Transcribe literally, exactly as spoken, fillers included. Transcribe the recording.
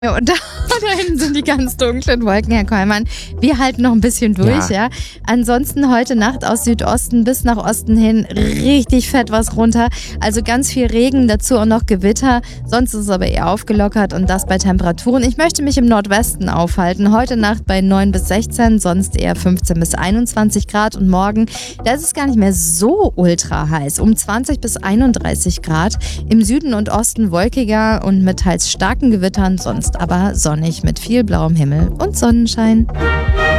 Ja, und da, da hinten sind die ganz dunklen Wolken, Herr Kollmann. Wir halten noch ein bisschen durch, ja. ja. Ansonsten heute Nacht aus Südosten bis nach Osten hin richtig fett was runter. Also ganz viel Regen, dazu auch noch Gewitter. Sonst ist es aber eher aufgelockert und das bei Temperaturen. Ich möchte mich im Nordwesten aufhalten. Heute Nacht bei neun bis sechzehn, sonst eher fünfzehn bis einundzwanzig Grad. Und morgen, da ist es gar nicht mehr so ultra heiß. Um zwanzig bis einunddreißig Grad. Im Süden und Osten wolkiger und mit teils starken Gewittern, sonst aber sonnig mit viel blauem Himmel und Sonnenschein.